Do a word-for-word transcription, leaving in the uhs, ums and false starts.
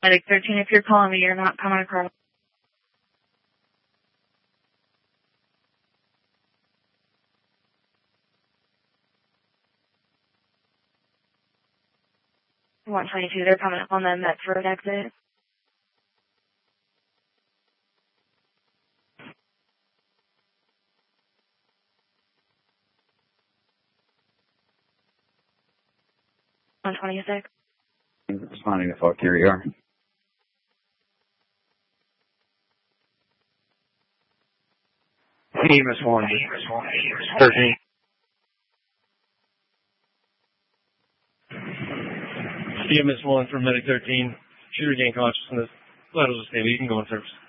Medic thirteen, if you're calling me, you're not coming across. one twenty-two, they're coming up on the Medford exit. one twenty-six. Responding to fuck here you are. E M S one, thirteen. E M S one from Medic thirteen. Shooter gained consciousness. Vitals are stable. You can go in service.